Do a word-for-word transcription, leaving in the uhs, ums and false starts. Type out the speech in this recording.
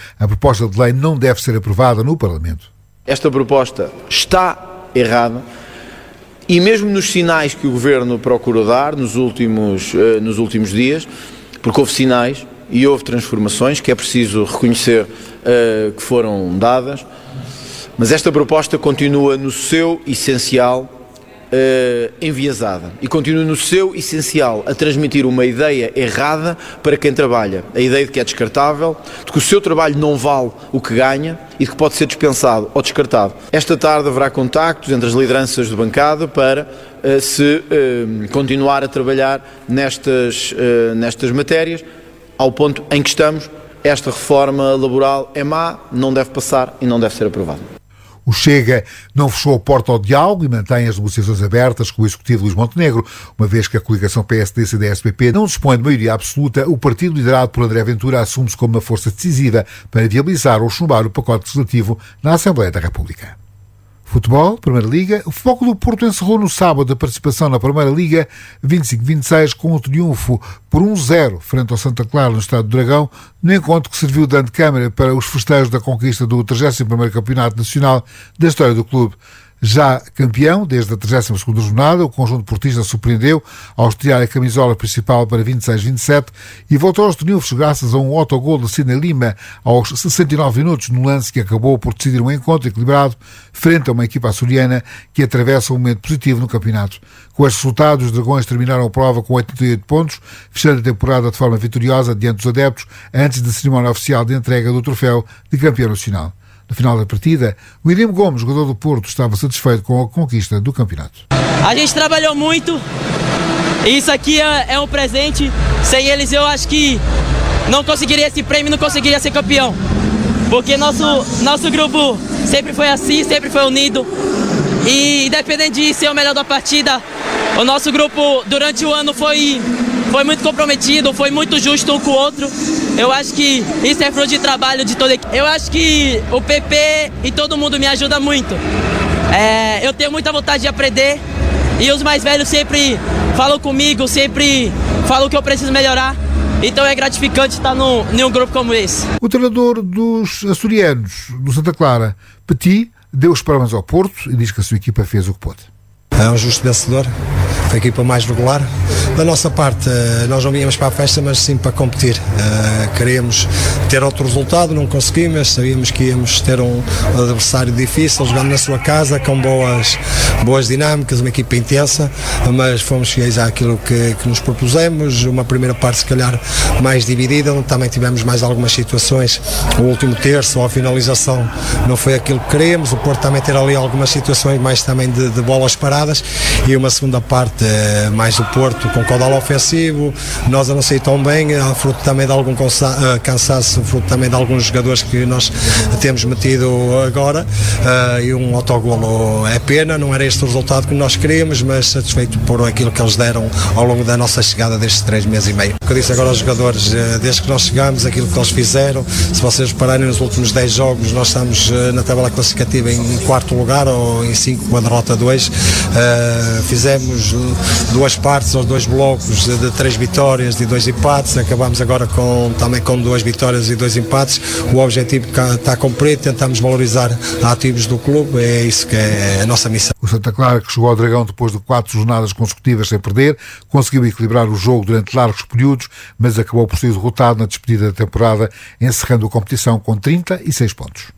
a proposta de lei não deve ser aprovada no Parlamento. Esta proposta está errada e mesmo nos sinais que o Governo procurou dar nos últimos, uh, nos últimos dias, porque houve sinais e houve transformações que é preciso reconhecer uh, que foram dadas, mas esta proposta continua no seu essencial Uh, enviesada e continua no seu essencial a transmitir uma ideia errada para quem trabalha, a ideia de que é descartável, de que o seu trabalho não vale o que ganha e de que pode ser dispensado ou descartado. Esta tarde haverá contactos entre as lideranças de bancada para uh, se uh, continuar a trabalhar nestas, uh, nestas matérias, ao ponto em que estamos. Esta reforma laboral é má, não deve passar e não deve ser aprovada. O Chega não fechou a porta ao diálogo e mantém as negociações abertas com o executivo Luís Montenegro, uma vez que a coligação P S D C D S P P não dispõe de maioria absoluta. O partido liderado por André Ventura assume-se como uma força decisiva para viabilizar ou chumbar o pacote legislativo na Assembleia da República. Futebol, Primeira Liga. O Futebol Clube do Porto encerrou no sábado a participação na Primeira Liga vinte e cinco vinte e seis com um triunfo por um zero frente ao Santa Clara no Estádio do Dragão, no encontro que serviu de antecâmara para os festejos da conquista do trigésimo primeiro Campeonato Nacional da história do clube. Já campeão, desde a trigésima segunda jornada, o conjunto portista surpreendeu ao estrear a camisola principal para vinte e seis vinte e sete e voltou aos triunfos graças a um autogol de Sidney Lima aos sessenta e nove minutos, num lance que acabou por decidir um encontro equilibrado frente a uma equipa açoriana que atravessa um momento positivo no campeonato. Com estes resultados, os Dragões terminaram a prova com oitenta e oito pontos, fechando a temporada de forma vitoriosa diante dos adeptos, antes da cerimónia oficial de entrega do troféu de campeão nacional. No final da partida, o William Gomes, jogador do Porto, estava satisfeito com a conquista do campeonato. A gente trabalhou muito e isso aqui é, é um presente. Sem eles eu acho que não conseguiria esse prêmio, não conseguiria ser campeão. Porque nosso, nosso grupo sempre foi assim, sempre foi unido. E independente de ser o melhor da partida, o nosso grupo durante o ano foi, foi muito comprometido, foi muito justo um com o outro. Eu acho que isso é fruto de trabalho de toda a equipe. Eu acho que o P P e todo mundo me ajuda muito. É, eu tenho muita vontade de aprender e os mais velhos sempre falam comigo, sempre falam que eu preciso melhorar. Então é gratificante estar num, num grupo como esse. O treinador dos açorianos, do Santa Clara, Petit, deu os parabéns ao Porto e diz que a sua equipa fez o que pôde. É um justo vencedor, foi a equipa mais regular. Da nossa parte, nós não viemos para a festa, mas sim para competir. Uh, queríamos ter outro resultado, não conseguimos, sabíamos que íamos ter um adversário difícil, jogando na sua casa, com boas, boas dinâmicas, uma equipa intensa, mas fomos fiéis àquilo que, que nos propusemos. Uma primeira parte, se calhar, mais dividida, onde também tivemos mais algumas situações. O último terço, ou a finalização, não foi aquilo que queríamos. O Porto também ter ali algumas situações mais também de, de bolas paradas. E uma segunda parte mais do Porto com caudal ofensivo, nós a não sei tão bem, fruto também de algum cansaço, fruto também de alguns jogadores que nós temos metido agora, e um autogolo é pena, não era este o resultado que nós queríamos, mas satisfeito por aquilo que eles deram ao longo da nossa chegada destes três meses e meio. O que eu disse agora aos jogadores, desde que nós chegamos, aquilo que eles fizeram, se vocês repararem nos últimos dez jogos, nós estamos na tabela classificativa em quarto lugar ou em cinco com a derrota dois. Uh, fizemos duas partes ou dois blocos de, de três vitórias e dois empates, acabamos agora com, também com duas vitórias e dois empates. O objetivo está cumprido, tentamos valorizar ativos do clube, é isso que é a nossa missão. O Santa Clara, que chegou ao Dragão depois de quatro jornadas consecutivas sem perder, conseguiu equilibrar o jogo durante largos períodos, mas acabou por ser derrotado na despedida da temporada, encerrando a competição com trinta e seis pontos.